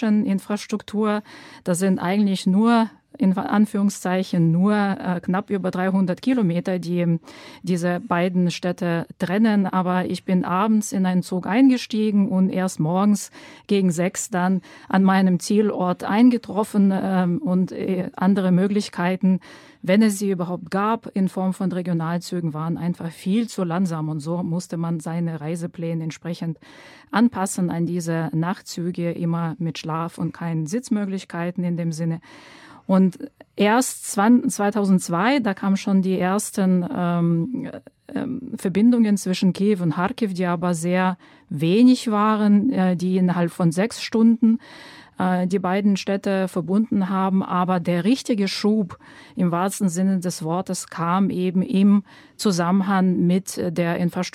Infrastruktur. Das sind eigentlich nur, in Anführungszeichen, knapp über 300 Kilometer, die diese beiden Städte trennen. Aber ich bin abends in einen Zug eingestiegen und erst morgens gegen 6 dann an meinem Zielort eingetroffen und andere Möglichkeiten, wenn es sie überhaupt gab, in Form von Regionalzügen, waren einfach viel zu langsam. Und so musste man seine Reisepläne entsprechend anpassen an diese Nachtzüge, immer mit Schlaf und keinen Sitzmöglichkeiten in dem Sinne. Und erst 2002, da kamen schon die ersten Verbindungen zwischen Kiew und Charkiw, die aber sehr wenig waren, die innerhalb von 6 Stunden die beiden Städte verbunden haben. Aber der richtige Schub im wahrsten Sinne des Wortes kam eben im Zusammenhang mit der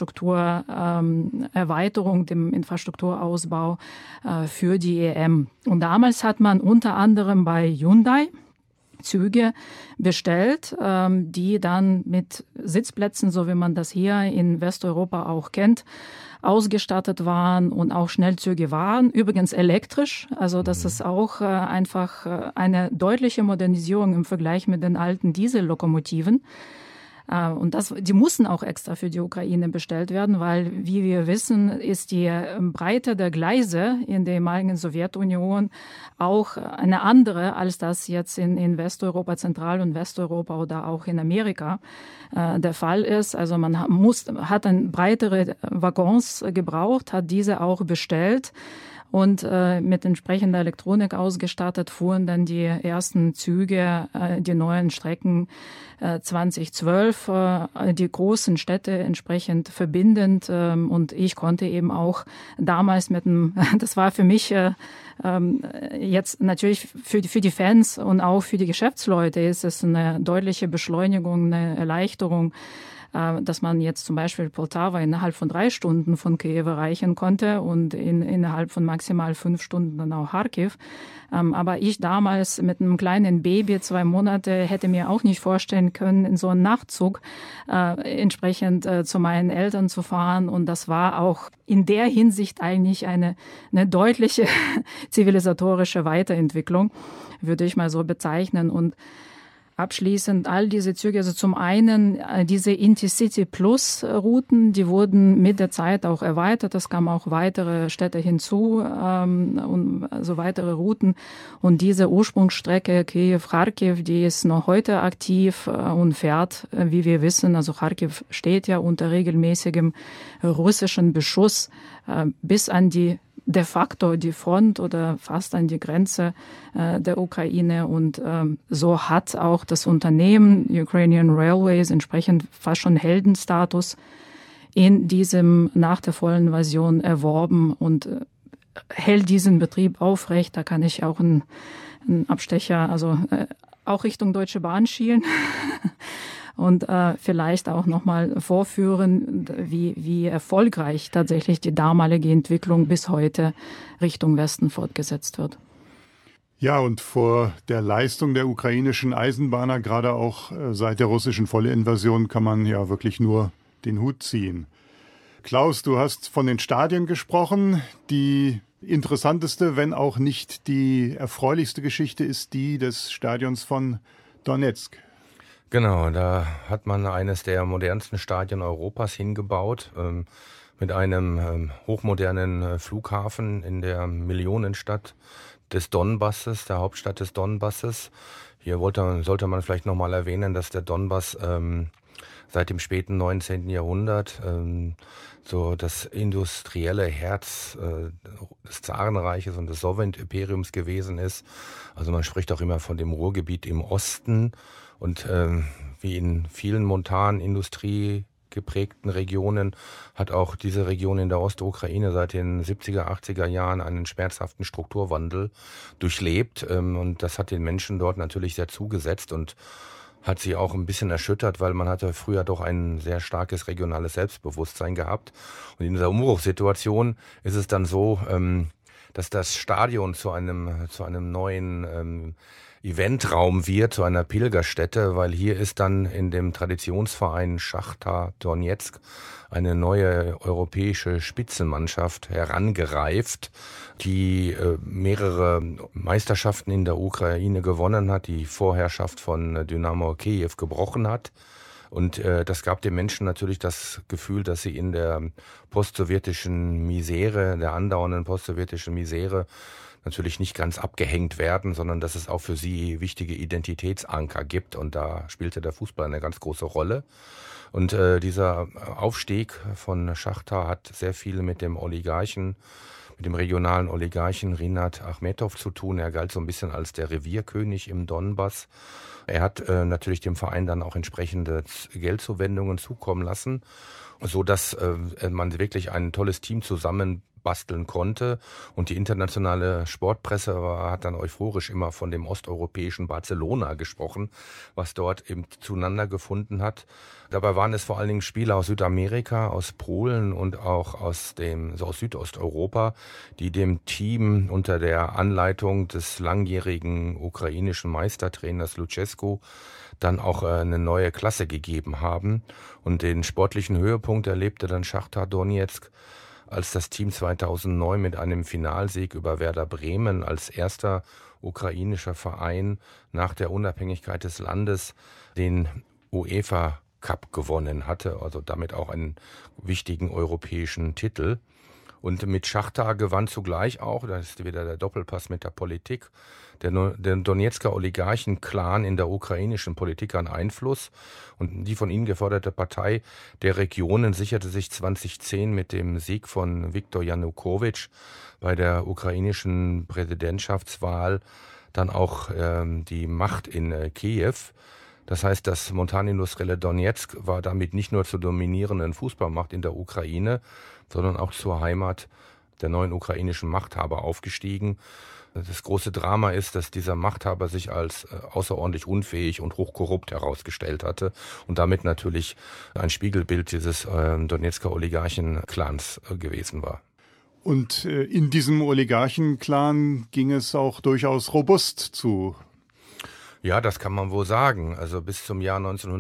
Infrastrukturerweiterung, dem Infrastrukturausbau für die EM. Und damals hat man unter anderem bei Hyundai Züge bestellt, die dann mit Sitzplätzen, so wie man das hier in Westeuropa auch kennt, ausgestattet waren und auch Schnellzüge waren. Übrigens elektrisch, also das ist auch einfach eine deutliche Modernisierung im Vergleich mit den alten Diesellokomotiven. Und die mussten auch extra für die Ukraine bestellt werden, weil, wie wir wissen, ist die Breite der Gleise in der ehemaligen Sowjetunion auch eine andere, als das jetzt in Westeuropa, Zentral- und Westeuropa oder auch in Amerika der Fall ist. Also man hat dann breitere Waggons gebraucht, hat diese auch bestellt. Und mit entsprechender Elektronik ausgestattet fuhren dann die ersten Züge, die neuen Strecken 2012, die großen Städte entsprechend verbindend. Und ich konnte eben auch damals das war für mich jetzt natürlich für die Fans und auch für die Geschäftsleute ist es eine deutliche Beschleunigung, eine Erleichterung, dass man jetzt zum Beispiel Poltawa innerhalb von 3 Stunden von Kiew erreichen konnte und innerhalb von maximal 5 Stunden dann auch Charkiw. Aber ich damals mit einem kleinen Baby, 2 Monate, hätte mir auch nicht vorstellen können, in so einen Nachtzug entsprechend zu meinen Eltern zu fahren. Und das war auch in der Hinsicht eigentlich eine deutliche zivilisatorische Weiterentwicklung, würde ich mal so bezeichnen. Und abschließend all diese Züge, also zum einen diese Intercity Plus Routen, die wurden mit der Zeit auch erweitert. Es kamen auch weitere Städte hinzu, und also weitere Routen. Und diese Ursprungsstrecke Kiew-Charkiw, die ist noch heute aktiv und fährt, wie wir wissen, also Charkiw steht ja unter regelmäßigem russischen Beschuss bis an de facto die Front oder fast an die Grenze der Ukraine. Und so hat auch das Unternehmen Ukrainian Railways entsprechend fast schon Heldenstatus in diesem nach der vollen Invasion erworben und hält diesen Betrieb aufrecht. Da kann ich auch einen Abstecher, also auch Richtung Deutsche Bahn schielen. Und vielleicht auch nochmal vorführen, wie erfolgreich tatsächlich die damalige Entwicklung bis heute Richtung Westen fortgesetzt wird. Ja, und vor der Leistung der ukrainischen Eisenbahner, gerade auch seit der russischen Vollinvasion, kann man ja wirklich nur den Hut ziehen. Klaus, du hast von den Stadien gesprochen. Die interessanteste, wenn auch nicht die erfreulichste Geschichte ist die des Stadions von Donezk. Genau, da hat man eines der modernsten Stadien Europas hingebaut, mit einem hochmodernen Flughafen in der Millionenstadt des Donbasses, der Hauptstadt des Donbasses. Hier sollte man vielleicht nochmal erwähnen, dass der Donbass seit dem späten 19. Jahrhundert so das industrielle Herz des Zarenreiches und des Sowjetimperiums gewesen ist. Also man spricht auch immer von dem Ruhrgebiet im Osten. Und wie in vielen montan industriegeprägten Regionen hat auch diese Region in der Ostukraine seit den 70er, 80er Jahren einen schmerzhaften Strukturwandel durchlebt. Und das hat den Menschen dort natürlich sehr zugesetzt und hat sie auch ein bisschen erschüttert, weil man hatte früher doch ein sehr starkes regionales Selbstbewusstsein gehabt. Und in dieser Umbruchssituation ist es dann so, dass das Stadion zu einem neuen Eventraum wird, zu einer Pilgerstätte, weil hier ist dann in dem Traditionsverein Schachtar Donezk eine neue europäische Spitzenmannschaft herangereift, die mehrere Meisterschaften in der Ukraine gewonnen hat, die Vorherrschaft von Dynamo Kiew gebrochen hat. Und das gab den Menschen natürlich das Gefühl, dass sie in der postsowjetischen Misere, der andauernden postsowjetischen Misere, natürlich nicht ganz abgehängt werden, sondern dass es auch für sie wichtige Identitätsanker gibt. Und da spielte der Fußball eine ganz große Rolle. Und dieser Aufstieg von Schachtar hat sehr viel mit dem regionalen Oligarchen Rinat Achmetov zu tun. Er galt so ein bisschen als der Revierkönig im Donbass. Er hat natürlich dem Verein dann auch entsprechende Geldzuwendungen zukommen lassen, so dass man wirklich ein tolles Team zusammenbasteln konnte. Und die internationale Sportpresse hat dann euphorisch immer von dem osteuropäischen Barcelona gesprochen, was dort eben zueinander gefunden hat. Dabei waren es vor allen Dingen Spieler aus Südamerika, aus Polen und auch aus Südosteuropa, die dem Team unter der Anleitung des langjährigen ukrainischen Meistertrainers Luchescu dann auch eine neue Klasse gegeben haben. Und den sportlichen Höhepunkt erlebte dann Schachtar Donezk, als das Team 2009 mit einem Finalsieg über Werder Bremen als erster ukrainischer Verein nach der Unabhängigkeit des Landes den UEFA Cup gewonnen hatte, also damit auch einen wichtigen europäischen Titel. Und mit Schachtar gewann zugleich auch, das ist wieder der Doppelpass mit der Politik, der Donezker Oligarchen-Clan in der ukrainischen Politik an Einfluss. Und die von ihnen geförderte Partei der Regionen sicherte sich 2010 mit dem Sieg von Viktor Janukowitsch bei der ukrainischen Präsidentschaftswahl dann auch die Macht in Kiew. Das heißt, das montanindustrielle Donezk war damit nicht nur zur dominierenden Fußballmacht in der Ukraine, sondern auch zur Heimat der neuen ukrainischen Machthaber aufgestiegen. Das große Drama ist, dass dieser Machthaber sich als außerordentlich unfähig und hochkorrupt herausgestellt hatte und damit natürlich ein Spiegelbild dieses Donezker Oligarchen-Clans gewesen war. Und in diesem Oligarchen-Clan ging es auch durchaus robust zu. Ja, das kann man wohl sagen. Also bis zum Jahr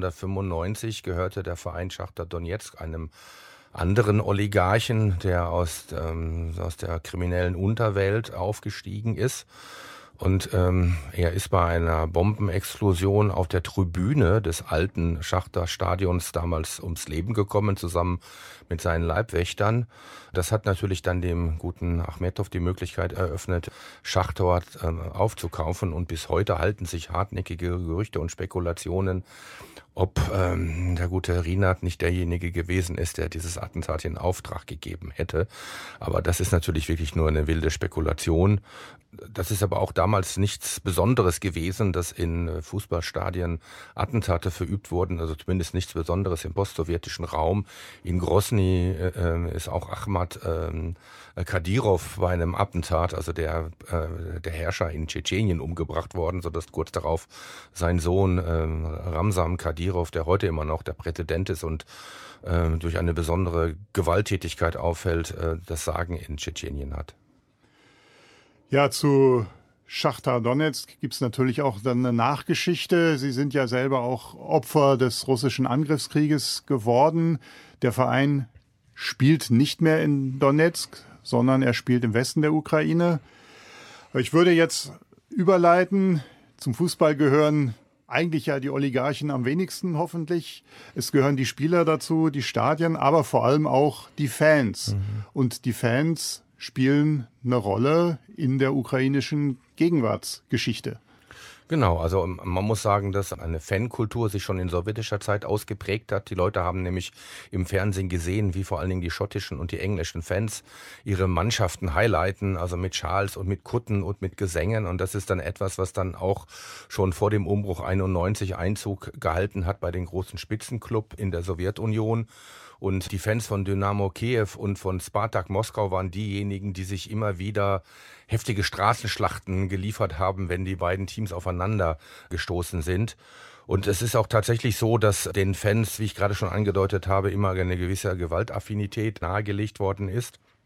1995 gehörte der Verein Schachtar Donezk einem anderen Oligarchen, der aus der kriminellen Unterwelt aufgestiegen ist. Und er ist bei einer Bombenexplosion auf der Tribüne des alten Schachtar-Stadions damals ums Leben gekommen, zusammen mit seinen Leibwächtern. Das hat natürlich dann dem guten Achmetov die Möglichkeit eröffnet, Schachtar aufzukaufen. Und bis heute halten sich hartnäckige Gerüchte und Spekulationen, ob der gute Rinat nicht derjenige gewesen ist, der dieses Attentat in Auftrag gegeben hätte. Aber das ist natürlich wirklich nur eine wilde Spekulation. Das ist aber auch damals nichts Besonderes gewesen, dass in Fußballstadien Attentate verübt wurden, also zumindest nichts Besonderes im postsowjetischen Raum. In Grosny ist auch Ahmad Kadyrov bei einem Attentat, also der Herrscher in Tschetschenien, umgebracht worden, sodass kurz darauf sein Sohn Ramzan Kadyrov, der heute immer noch der Präsident ist und durch eine besondere Gewalttätigkeit auffällt, das Sagen in Tschetschenien hat. Ja, zu Schachtar Donezk gibt es natürlich auch dann eine Nachgeschichte. Sie sind ja selber auch Opfer des russischen Angriffskrieges geworden. Der Verein spielt nicht mehr in Donezk, sondern er spielt im Westen der Ukraine. Ich würde jetzt überleiten. Zum Fußball gehören eigentlich ja die Oligarchen am wenigsten, hoffentlich. Es gehören die Spieler dazu, die Stadien, aber vor allem auch die Fans. Und die Fans spielen eine Rolle in der ukrainischen Gegenwartsgeschichte. Genau, also man muss sagen, dass eine Fankultur sich schon in sowjetischer Zeit ausgeprägt hat. Die Leute haben nämlich im Fernsehen gesehen, wie vor allen Dingen die schottischen und die englischen Fans ihre Mannschaften highlighten, also mit Schals und mit Kutten und mit Gesängen. Und das ist dann etwas, was dann auch schon vor dem Umbruch 91 Einzug gehalten hat bei den großen Spitzenclub in der Sowjetunion. Und die Fans von Dynamo Kiew und von Spartak Moskau waren diejenigen, die sich immer wieder heftige Straßenschlachten geliefert haben, wenn die beiden Teams aufeinander gestoßen sind. Und es ist auch tatsächlich so, dass den Fans, wie ich gerade schon angedeutet habe, immer eine gewisse Gewaltaffinität nahegelegt worden ist.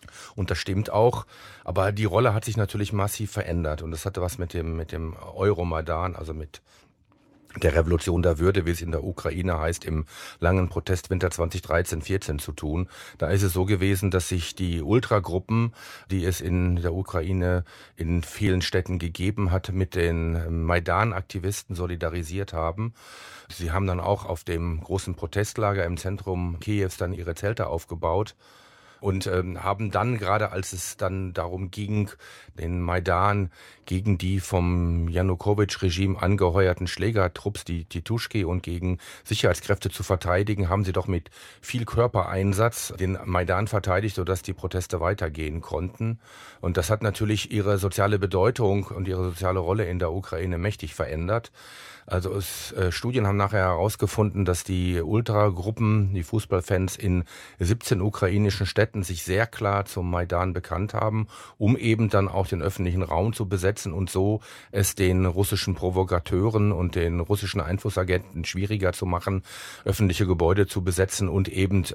Und das stimmt auch, aber die Rolle hat sich natürlich massiv verändert und das hatte was mit dem Euromaidan, also mit der Revolution der Würde, wie es in der Ukraine heißt, im langen Protestwinter 2013-14 zu tun. Da ist es so gewesen, dass sich die Ultragruppen, die es in der Ukraine in vielen Städten gegeben hat, mit den Maidan-Aktivisten solidarisiert haben. Sie haben dann auch auf dem großen Protestlager im Zentrum Kiews dann ihre Zelte aufgebaut. Und haben dann, gerade als es dann darum ging, den Maidan gegen die vom Janukowitsch-Regime angeheuerten Schlägertrupps, die Tituschki, und gegen Sicherheitskräfte zu verteidigen, haben sie doch mit viel Körpereinsatz den Maidan verteidigt, sodass die Proteste weitergehen konnten. Und das hat natürlich ihre soziale Bedeutung und ihre soziale Rolle in der Ukraine mächtig verändert. Also Studien haben nachher herausgefunden, dass die Ultragruppen, die Fußballfans in 17 ukrainischen Städten sich sehr klar zum Maidan bekannt haben, um eben dann auch den öffentlichen Raum zu besetzen und so es den russischen Provokateuren und den russischen Einflussagenten schwieriger zu machen, öffentliche Gebäude zu besetzen und eben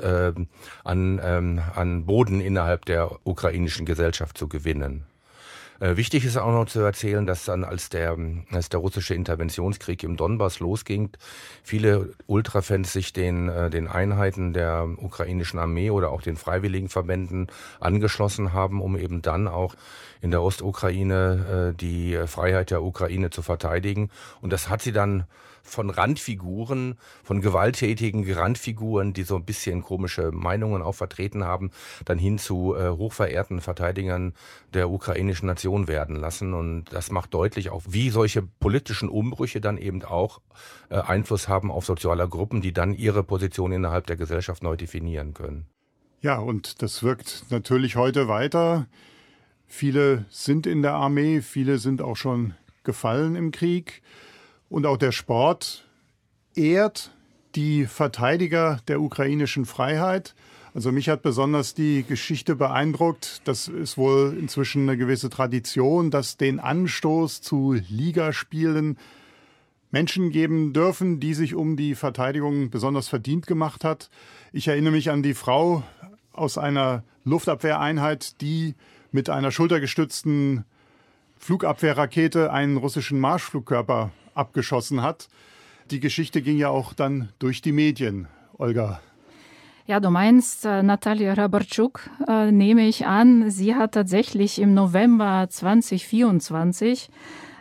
an Boden innerhalb der ukrainischen Gesellschaft zu gewinnen. Wichtig ist auch noch zu erzählen, dass dann, als der russische Interventionskrieg im Donbass losging, viele Ultrafans sich den Einheiten der ukrainischen Armee oder auch den Freiwilligenverbänden angeschlossen haben, um eben dann auch in der Ostukraine die Freiheit der Ukraine zu verteidigen. Und das hat sie dann von Randfiguren, von gewalttätigen Randfiguren, die so ein bisschen komische Meinungen auch vertreten haben, dann hin zu hochverehrten Verteidigern der ukrainischen Nation werden lassen. Und das macht deutlich auch, wie solche politischen Umbrüche dann eben auch Einfluss haben auf soziale Gruppen, die dann ihre Position innerhalb der Gesellschaft neu definieren können. Ja, und das wirkt natürlich heute weiter. Viele sind in der Armee, viele sind auch schon gefallen im Krieg. Und auch der Sport ehrt die Verteidiger der ukrainischen Freiheit. Also mich hat besonders die Geschichte beeindruckt. Das ist wohl inzwischen eine gewisse Tradition, dass den Anstoß zu Ligaspielen Menschen geben dürfen, die sich um die Verteidigung besonders verdient gemacht hat. Ich erinnere mich an die Frau aus einer Luftabwehreinheit, die mit einer schultergestützten Flugabwehrrakete einen russischen Marschflugkörper abgeschossen hat. Die Geschichte ging ja auch dann durch die Medien, Olga. Ja, du meinst Natalia Rabarczuk, nehme ich an. Sie hat tatsächlich im November 2024,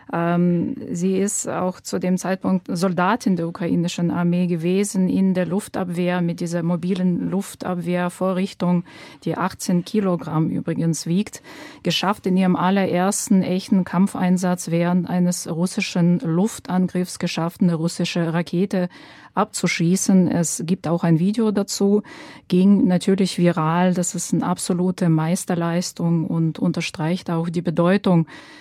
sie ist auch zu dem Zeitpunkt Soldatin der ukrainischen Armee gewesen, in der Luftabwehr mit dieser mobilen Luftabwehrvorrichtung, die 18 Kilogramm übrigens wiegt, geschafft, in ihrem allerersten echten Kampfeinsatz während eines russischen Luftangriffs geschafft, eine russische Rakete abzuschießen. Es gibt auch ein Video dazu, ging natürlich viral. Das ist eine absolute Meisterleistung und unterstreicht auch die Bedeutung.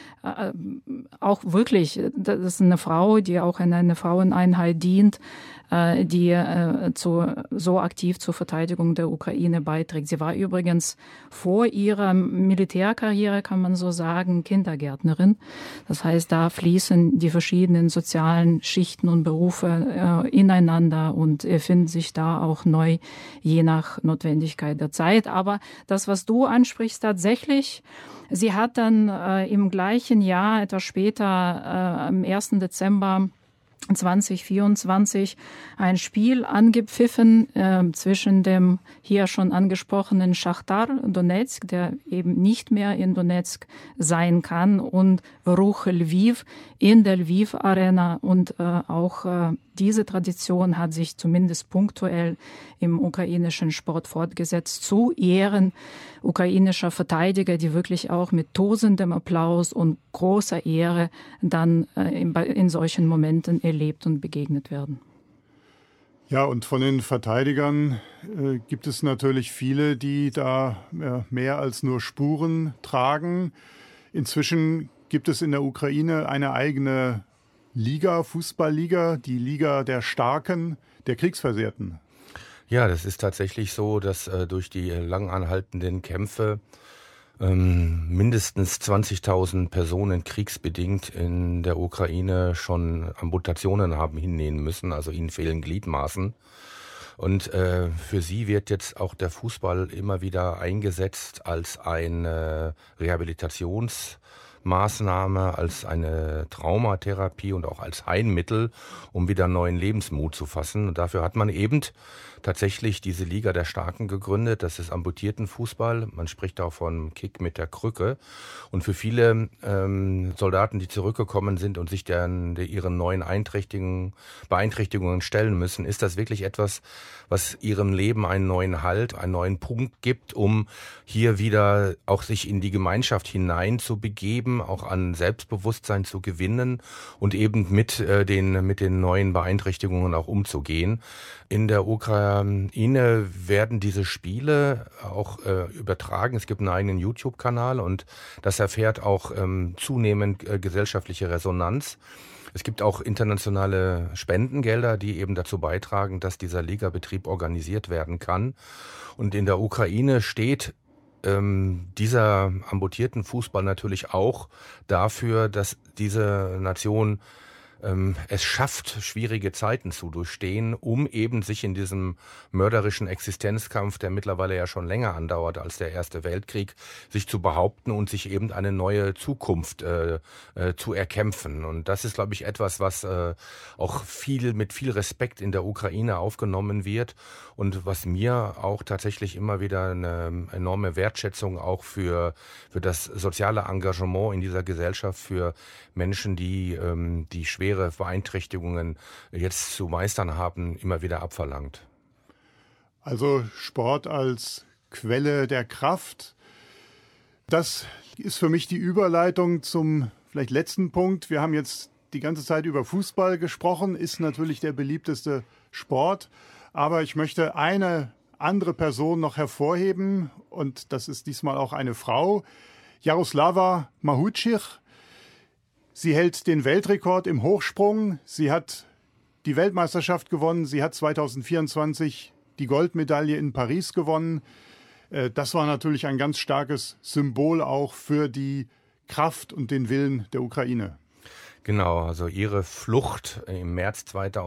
Auch wirklich, das ist eine Frau, die auch in einer Fraueneinheit dient, die so aktiv zur Verteidigung der Ukraine beiträgt. Sie war übrigens vor ihrer Militärkarriere, kann man so sagen, Kindergärtnerin. Das heißt, da fließen die verschiedenen sozialen Schichten und Berufe ineinander und erfinden sich da auch neu, je nach Notwendigkeit der Zeit. Aber das, was du ansprichst, tatsächlich, sie hat dann im gleichen Jahr, etwas später, am 1. Dezember 2024 ein Spiel angepfiffen zwischen dem hier schon angesprochenen Schachtar Donetsk, der eben nicht mehr in Donetsk sein kann, und Ruch Lviv in der Lviv Arena. Und auch diese Tradition hat sich zumindest punktuell im ukrainischen Sport fortgesetzt, zu Ehren ukrainischer Verteidiger, die wirklich auch mit tosendem Applaus und großer Ehre dann in solchen Momenten erlebt und begegnet werden. Ja, und von den Verteidigern gibt es natürlich viele, die da mehr als nur Spuren tragen. Inzwischen gibt es in der Ukraine eine eigene Liga, Fußballliga, die Liga der Starken, der Kriegsversehrten. Ja, das ist tatsächlich so, dass durch die lang anhaltenden Kämpfe mindestens 20.000 Personen kriegsbedingt in der Ukraine schon Amputationen haben hinnehmen müssen, also ihnen fehlen Gliedmaßen. Und für sie wird jetzt auch der Fußball immer wieder eingesetzt als eine Rehabilitationsmaßnahme, als eine Traumatherapie und auch als Heilmittel, um wieder neuen Lebensmut zu fassen. Und dafür hat man eben tatsächlich diese Liga der Starken gegründet. Das ist Amputiertenfußball. Man spricht auch von Kick mit der Krücke. Und für viele Soldaten, die zurückgekommen sind und sich ihren neuen Beeinträchtigungen stellen müssen, ist das wirklich etwas, was ihrem Leben einen neuen Halt, einen neuen Punkt gibt, um hier wieder auch sich in die Gemeinschaft hinein zu begeben, auch an Selbstbewusstsein zu gewinnen und eben mit den neuen Beeinträchtigungen auch umzugehen. In der Ukraine werden diese Spiele auch übertragen. Es gibt einen eigenen YouTube-Kanal und das erfährt auch zunehmend gesellschaftliche Resonanz. Es gibt auch internationale Spendengelder, die eben dazu beitragen, dass dieser Ligabetrieb organisiert werden kann. Und in der Ukraine steht dieser amputierten Fußball natürlich auch dafür, dass diese Nation es schafft, schwierige Zeiten zu durchstehen, um eben sich in diesem mörderischen Existenzkampf, der mittlerweile ja schon länger andauert als der Erste Weltkrieg, sich zu behaupten und sich eben eine neue Zukunft zu erkämpfen. Und das ist, glaube ich, etwas, was auch mit viel Respekt in der Ukraine aufgenommen wird und was mir auch tatsächlich immer wieder eine enorme Wertschätzung auch für das soziale Engagement in dieser Gesellschaft, für Menschen, die schwere Beeinträchtigungen jetzt zu meistern haben, immer wieder abverlangt. Also Sport als Quelle der Kraft. Das ist für mich die Überleitung zum vielleicht letzten Punkt. Wir haben jetzt die ganze Zeit über Fußball gesprochen, ist natürlich der beliebteste Sport. Aber ich möchte eine andere Person noch hervorheben und das ist diesmal auch eine Frau, Jaroslava Mahutschich. Sie hält den Weltrekord im Hochsprung. Sie hat die Weltmeisterschaft gewonnen. Sie hat 2024 die Goldmedaille in Paris gewonnen. Das war natürlich ein ganz starkes Symbol auch für die Kraft und den Willen der Ukraine. Genau, also ihre Flucht im März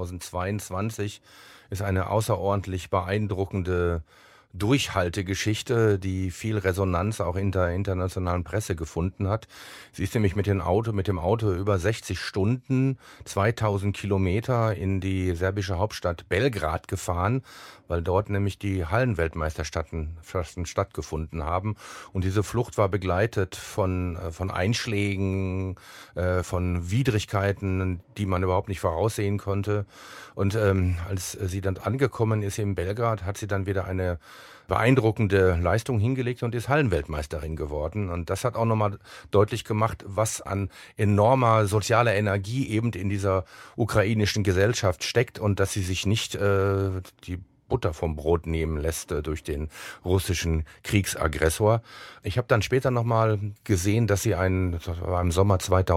2022 ist eine außerordentlich beeindruckende Durchhaltegeschichte, die viel Resonanz auch in der internationalen Presse gefunden hat. Sie ist nämlich mit dem Auto über 60 Stunden, 2000 Kilometer in die serbische Hauptstadt Belgrad gefahren, weil dort nämlich die Hallenweltmeisterschaften stattgefunden haben. Und diese Flucht war begleitet von Einschlägen, von Widrigkeiten, die man überhaupt nicht voraussehen konnte. Und als sie dann angekommen ist in Belgrad, hat sie dann wieder eine beeindruckende Leistung hingelegt und ist Hallenweltmeisterin geworden. Und das hat auch nochmal deutlich gemacht, was an enormer sozialer Energie eben in dieser ukrainischen Gesellschaft steckt und dass sie sich nicht die Butter vom Brot nehmen lässt durch den russischen Kriegsaggressor. Ich habe dann später nochmal gesehen, dass sie im Sommer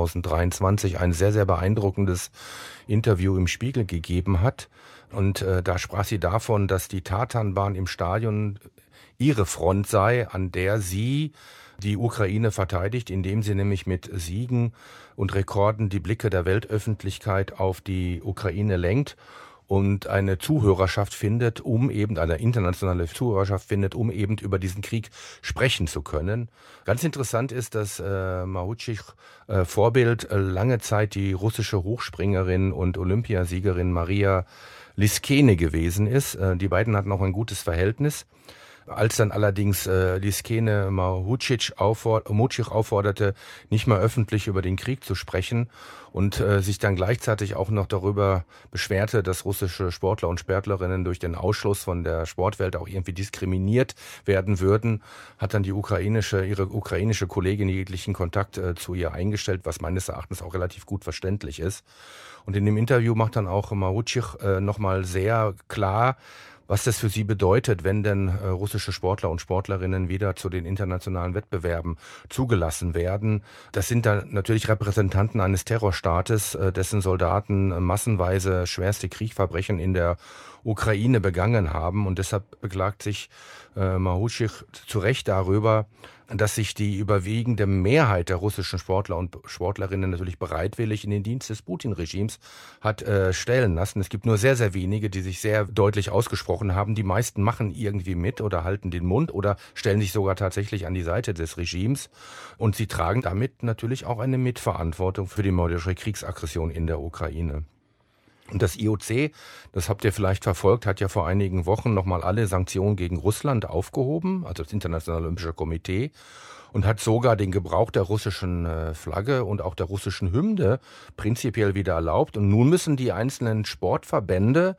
2023 ein sehr, sehr beeindruckendes Interview im Spiegel gegeben hat. Und da sprach sie davon, dass die Tatanbahn im Stadion ihre Front sei, an der sie die Ukraine verteidigt, indem sie nämlich mit Siegen und Rekorden die Blicke der Weltöffentlichkeit auf die Ukraine lenkt und eine Zuhörerschaft findet, eine internationale Zuhörerschaft findet, um eben über diesen Krieg sprechen zu können. Ganz interessant ist, dass Mahutschich Vorbild lange Zeit die russische Hochspringerin und Olympiasiegerin Maria Liskene gewesen ist. Die beiden hatten auch ein gutes Verhältnis. Als dann allerdings Liskene Mahutschich aufforderte, nicht mehr öffentlich über den Krieg zu sprechen und sich dann gleichzeitig auch noch darüber beschwerte, dass russische Sportler und Sportlerinnen durch den Ausschluss von der Sportwelt auch irgendwie diskriminiert werden würden, hat dann ihre ukrainische Kollegin jeglichen Kontakt zu ihr eingestellt, was meines Erachtens auch relativ gut verständlich ist. Und in dem Interview macht dann auch Mahutschich nochmal sehr klar, was das für sie bedeutet, wenn denn russische Sportler und Sportlerinnen wieder zu den internationalen Wettbewerben zugelassen werden. Das sind dann natürlich Repräsentanten eines Terrorstaates, dessen Soldaten massenweise schwerste Kriegsverbrechen in der Ukraine begangen haben. Und deshalb beklagt sich Mahutschich zu Recht darüber, dass sich die überwiegende Mehrheit der russischen Sportler und Sportlerinnen natürlich bereitwillig in den Dienst des Putin-Regimes hat stellen lassen. Es gibt nur sehr, sehr wenige, die sich sehr deutlich ausgesprochen haben. Die meisten machen irgendwie mit oder halten den Mund oder stellen sich sogar tatsächlich an die Seite des Regimes. Und sie tragen damit natürlich auch eine Mitverantwortung für die mörderische Kriegsaggression in der Ukraine. Und das IOC, das habt ihr vielleicht verfolgt, hat ja vor einigen Wochen nochmal alle Sanktionen gegen Russland aufgehoben, also das Internationale Olympische Komitee, und hat sogar den Gebrauch der russischen Flagge und auch der russischen Hymne prinzipiell wieder erlaubt. Und nun müssen die einzelnen Sportverbände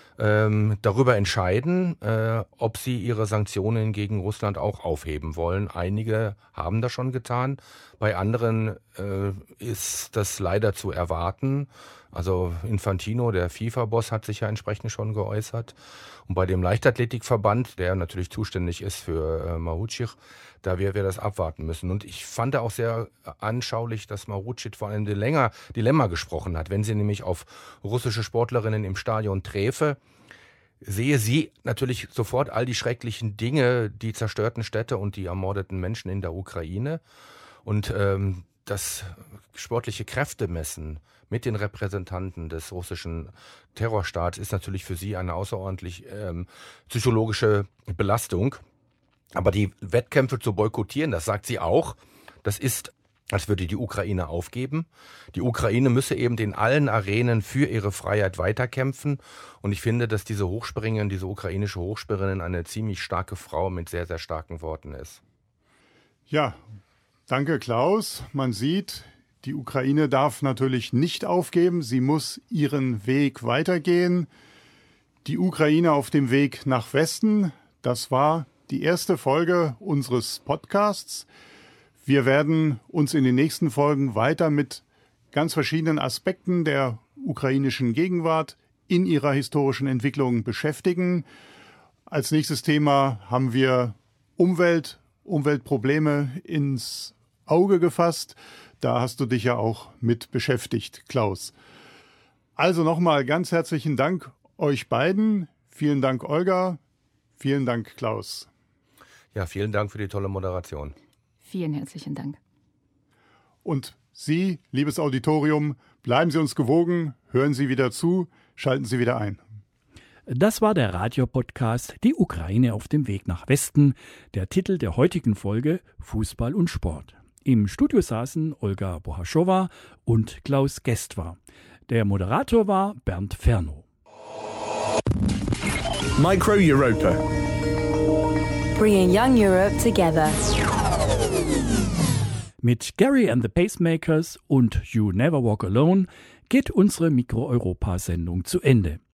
darüber entscheiden, ob sie ihre Sanktionen gegen Russland auch aufheben wollen. Einige haben das schon getan, bei anderen ist das leider zu erwarten. Also Infantino, der FIFA-Boss, hat sich ja entsprechend schon geäußert. Und bei dem Leichtathletikverband, der natürlich zuständig ist für Mahuchich, da wir das abwarten müssen. Und ich fand auch sehr anschaulich, dass Mahuchich vor einem Dilemma gesprochen hat. Wenn sie nämlich auf russische Sportlerinnen im Stadion träfe, sehe sie natürlich sofort all die schrecklichen Dinge, die zerstörten Städte und die ermordeten Menschen in der Ukraine. Und das sportliche Kräftemessen mit den Repräsentanten des russischen Terrorstaats ist natürlich für sie eine außerordentlich psychologische Belastung. Aber die Wettkämpfe zu boykottieren, das sagt sie auch, das ist, als würde die Ukraine aufgeben. Die Ukraine müsse eben in allen Arenen für ihre Freiheit weiterkämpfen. Und ich finde, dass diese ukrainische Hochspringerin eine ziemlich starke Frau mit sehr, sehr starken Worten ist. Ja, danke Klaus. Man sieht, die Ukraine darf natürlich nicht aufgeben. Sie muss ihren Weg weitergehen. Die Ukraine auf dem Weg nach Westen, das war die erste Folge unseres Podcasts. Wir werden uns in den nächsten Folgen weiter mit ganz verschiedenen Aspekten der ukrainischen Gegenwart in ihrer historischen Entwicklung beschäftigen. Als nächstes Thema haben wir Umweltprobleme ins Auge gefasst. Da hast du dich ja auch mit beschäftigt, Klaus. Also nochmal ganz herzlichen Dank euch beiden. Vielen Dank, Olga. Vielen Dank, Klaus. Ja, vielen Dank für die tolle Moderation. Vielen herzlichen Dank. Und Sie, liebes Auditorium, bleiben Sie uns gewogen, hören Sie wieder zu, schalten Sie wieder ein. Das war der Radiopodcast Die Ukraine auf dem Weg nach Westen, der Titel der heutigen Folge Fußball und Sport. Im Studio saßen Olga Bohaschowa und Klaus Gestwar. Der Moderator war Bernd Fernow. Micro Europa. Bringing young Europe together. Mit Gary and the Pacemakers und You Never Walk Alone geht unsere Mikro-Europa-Sendung zu Ende.